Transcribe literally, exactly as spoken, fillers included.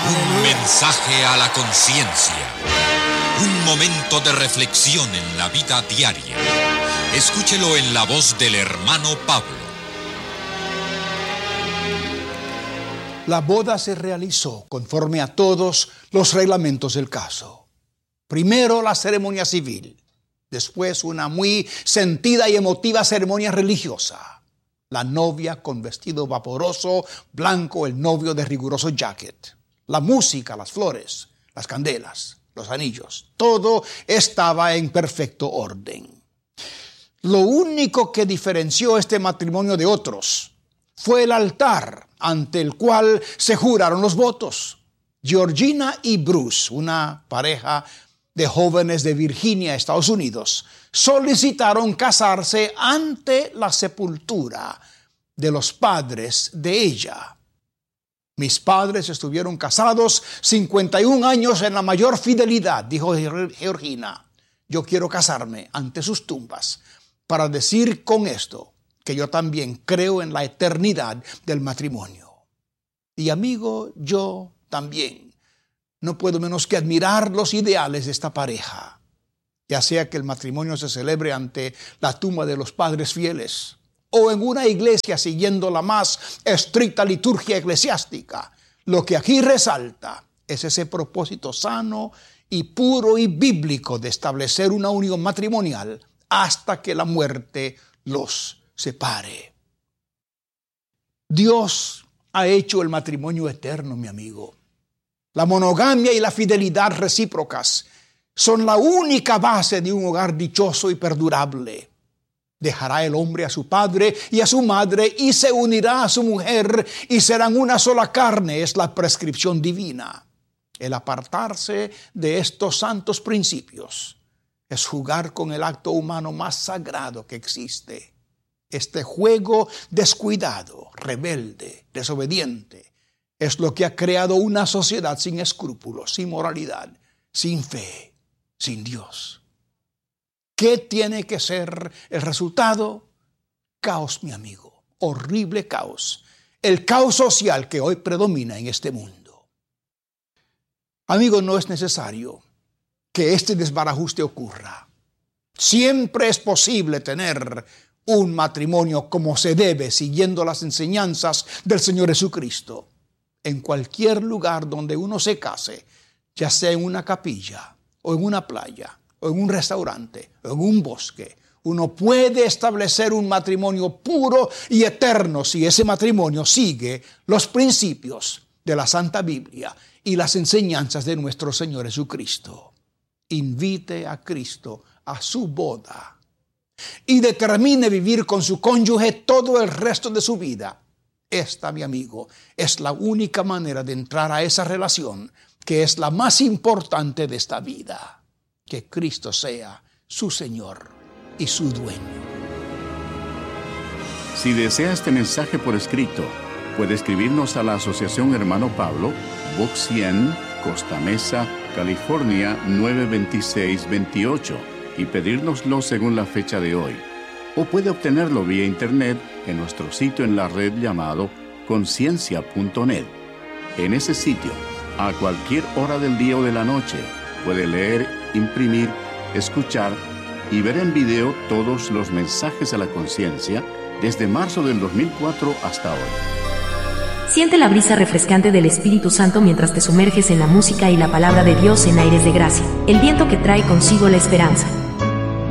Un mensaje a la conciencia. Un momento de reflexión en la vida diaria. Escúchelo en la voz del hermano Pablo. La boda se realizó conforme a todos los reglamentos del caso. Primero la ceremonia civil, después una muy sentida y emotiva ceremonia religiosa. La novia con vestido vaporoso, blanco, el novio de riguroso jacket. La música, las flores, las candelas, los anillos, todo estaba en perfecto orden. Lo único que diferenció este matrimonio de otros fue el altar ante el cual se juraron los votos. Georgina y Bruce, una pareja de jóvenes de Virginia, Estados Unidos, solicitaron casarse ante la sepultura de los padres de ella. Mis padres estuvieron casados cincuenta y un años en la mayor fidelidad, dijo Georgina. Yo quiero casarme ante sus tumbas para decir con esto que yo también creo en la eternidad del matrimonio. Y amigo, yo también no puedo menos que admirar los ideales de esta pareja, ya sea que el matrimonio se celebre ante la tumba de los padres fieles o en una iglesia siguiendo la más estricta liturgia eclesiástica. Lo que aquí resalta es ese propósito sano y puro y bíblico de establecer una unión matrimonial hasta que la muerte los separe. Dios ha hecho el matrimonio eterno, mi amigo. La monogamia y la fidelidad recíprocas son la única base de un hogar dichoso y perdurable. Dejará el hombre a su padre y a su madre y se unirá a su mujer y serán una sola carne, es la prescripción divina. El apartarse de estos santos principios es jugar con el acto humano más sagrado que existe. Este juego descuidado, rebelde, desobediente, es lo que ha creado una sociedad sin escrúpulos, sin moralidad, sin fe, sin Dios. ¿Qué tiene que ser el resultado? Caos, mi amigo, horrible caos. El caos social que hoy predomina en este mundo. Amigo, no es necesario que este desbarajuste ocurra. Siempre es posible tener un matrimonio como se debe, siguiendo las enseñanzas del Señor Jesucristo. En cualquier lugar donde uno se case, ya sea en una capilla, o en una playa, o en un restaurante, o en un bosque, uno puede establecer un matrimonio puro y eterno si ese matrimonio sigue los principios de la Santa Biblia y las enseñanzas de nuestro Señor Jesucristo. Invite a Cristo a su boda y determine vivir con su cónyuge todo el resto de su vida. Esta, mi amigo, es la única manera de entrar a esa relación que es la más importante de esta vida. Que Cristo sea su Señor y su dueño. Si desea este mensaje por escrito, puede escribirnos a la Asociación Hermano Pablo, Box cien, Costa Mesa, California nueve veintiséis veintiocho y pedírnoslo según la fecha de hoy. O puede obtenerlo vía internet en nuestro sitio en la red llamado conciencia punto net. En ese sitio, a cualquier hora del día o de la noche, puede leer, imprimir, escuchar y ver en video todos los mensajes a la conciencia desde marzo del dos mil cuatro hasta hoy. Siente la brisa refrescante del Espíritu Santo mientras te sumerges en la música y la palabra de Dios en aires de gracia, el viento que trae consigo la esperanza.